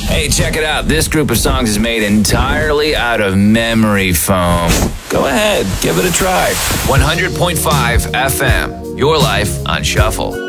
Hey, check it out. This group of songs is made entirely out of memory foam. Go ahead, give it a try. 100.5 FM, your life on shuffle.